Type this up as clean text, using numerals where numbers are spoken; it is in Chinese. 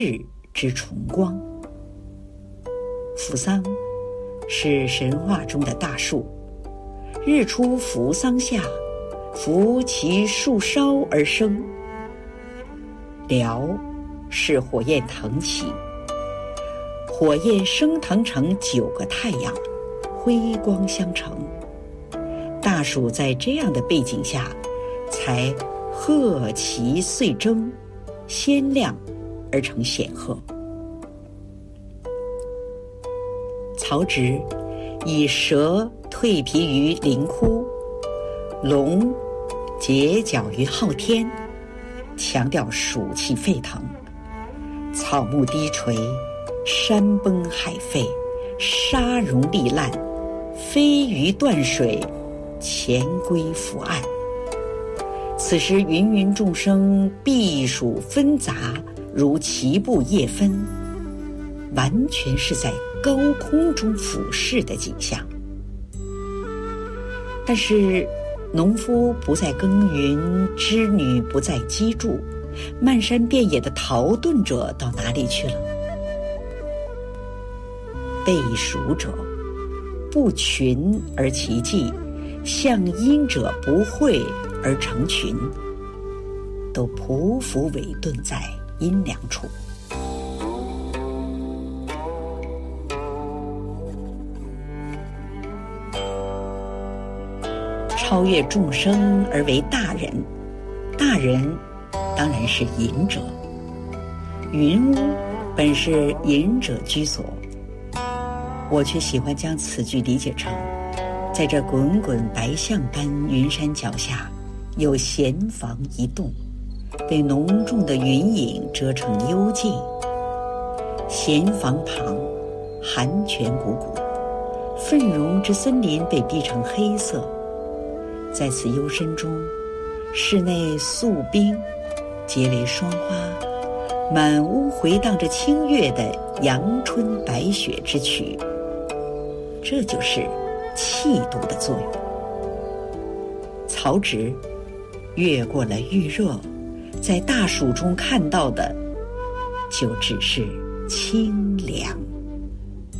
之崇光。扶桑是神话中的大树，日出扶桑下，扶其树梢而生。燎是火焰腾起，火焰升腾成9个太阳，辉光相承。大树在这样的背景下，才鹤旗遂征，鲜亮而成显赫。曹植以蛇蜕皮于林窟，龙结角于昊天，强调暑气沸腾，草木低垂，山崩海沸，沙融砾烂，飞鱼断水，潜龟伏岸。此时芸芸众生，避暑纷杂，如齐步夜分，完全是在高空中俯视的景象。但是农夫不再耕耘，织女不再机杼，漫山遍野的逃遁者到哪里去了？被蜀者不群而其迹，向阴者不会而成群，都匍匐委顿在阴凉处。超越众生而为大人，大人当然是隐者。云屋本是隐者居所，我却喜欢将此句理解成，在这滚滚白象般云山脚下，有闲房一栋，被浓重的云影遮成幽静。闲房旁，寒泉汩汩，奋荣之森林被逼成黑色。在此幽深中，室内素冰，结雷霜花，满屋回荡着清越的阳春白雪之曲。这就是气度的作用。曹植越过了预热，在大暑中看到的就只是清凉。